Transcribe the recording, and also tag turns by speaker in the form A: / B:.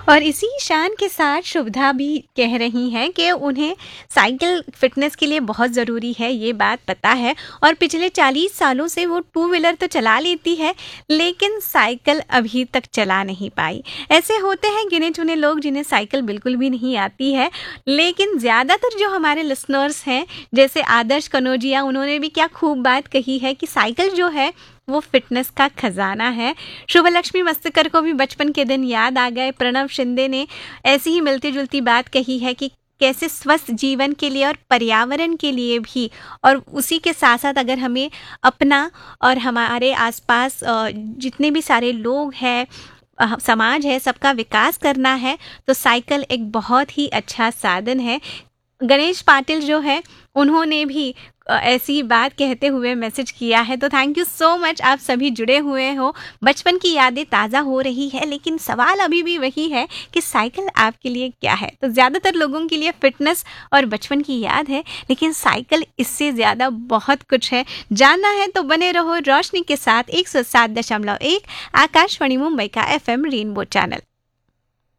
A: और इसी शान के साथ शुभदा भी कह रही हैं कि उन्हें साइकिल फिटनेस के लिए बहुत ज़रूरी है, ये बात पता है। और पिछले 40 सालों से वो टू व्हीलर तो चला लेती है, लेकिन साइकिल अभी तक चला नहीं पाई। ऐसे होते हैं गिने चुने लोग जिन्हें साइकिल बिल्कुल भी नहीं आती है, लेकिन ज़्यादातर जो हमारे लिसनर्स हैं, जैसे आदर्श कनौजिया, उन्होंने भी क्या खूब बात कही है कि साइकिल जो है वो फिटनेस का खजाना है। शुभलक्ष्मी मस्तिकर को भी बचपन के दिन याद आ गए। प्रणव शिंदे ने ऐसी ही मिलती जुलती बात कही है कि कैसे स्वस्थ जीवन के लिए और पर्यावरण के लिए भी, और उसी के साथ साथ अगर हमें अपना और हमारे आसपास जितने भी सारे लोग हैं, समाज है, सबका विकास करना है, तो साइकिल एक बहुत ही अच्छा साधन है। गणेश पाटिल जो है उन्होंने भी ऐसी बात कहते हुए मैसेज किया है। तो थैंक यू सो मच, आप सभी जुड़े हुए हो, बचपन की यादें ताज़ा हो रही है। लेकिन सवाल अभी भी वही है कि साइकिल आपके लिए क्या है। तो ज़्यादातर लोगों के लिए फिटनेस और बचपन की याद है, लेकिन साइकिल इससे ज़्यादा बहुत कुछ है। जानना है तो बने रहो रोशनी के साथ 107.1 आकाशवाणी मुंबई का FM रेनबो चैनल।